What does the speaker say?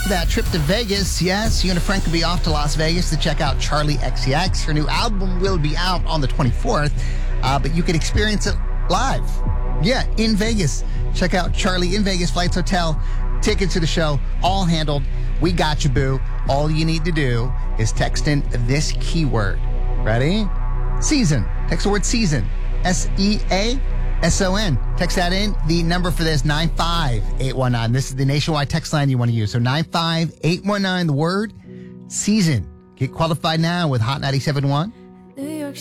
for that trip to Vegas. Yes, you and a friend could be off to Las Vegas to check out Charlie XCX. Her new album will be out on the 24th, but you can experience it live. Yeah, in Vegas. Check out Charlie in Vegas, flights, hotel, tickets to the show, all handled. We got you, boo. All you need to do is text in this keyword. Ready? Season. Text the word season. SEASON. Text that in. The number for this, 95819. This is the nationwide text line you want to use. So 95819, the word season. Get qualified now with Hot 97.1.